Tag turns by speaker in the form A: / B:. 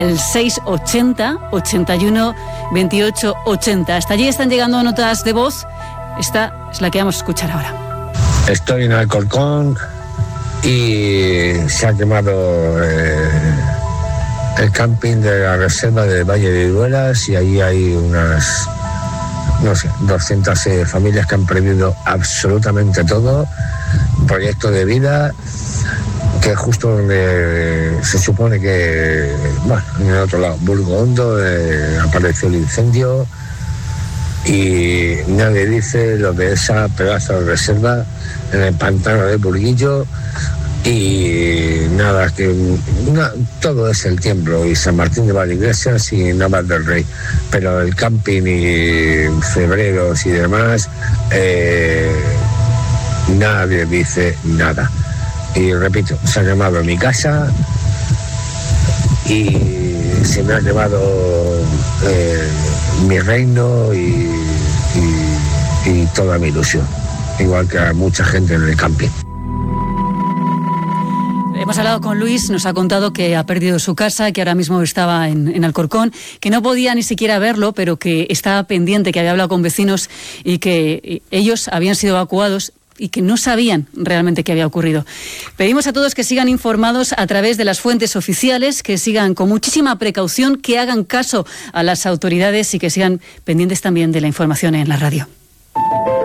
A: El 680 81 28 80. Hasta allí están llegando notas de voz. Esta es la que vamos a escuchar ahora.
B: Estoy en Alcorcón y se ha quemado el camping de la reserva del Valle de Duelas, y ahí hay unas, 200 familias que han perdido absolutamente todo. Proyecto de vida, que justo donde se supone que, en el otro lado, Burgo Hondo, apareció el incendio, y nadie dice lo de esa pedazo de reserva en el pantano de Burguillo. Y nada, todo es el Tiembro y San Martín de Valdeiglesias y Navas del Rey, pero el camping y Febreros y demás, nadie dice nada. Y repito, se ha quemado mi casa y se me ha quemado mi reino y toda mi ilusión, igual que a mucha gente en el camping.
A: Hemos hablado con Luis, nos ha contado que ha perdido su casa, que ahora mismo estaba en Alcorcón, que no podía ni siquiera verlo, pero que estaba pendiente, que había hablado con vecinos y que ellos habían sido evacuados y que no sabían realmente qué había ocurrido. Pedimos a todos que sigan informados a través de las fuentes oficiales, que sigan con muchísima precaución, que hagan caso a las autoridades y que sigan pendientes también de la información en la radio.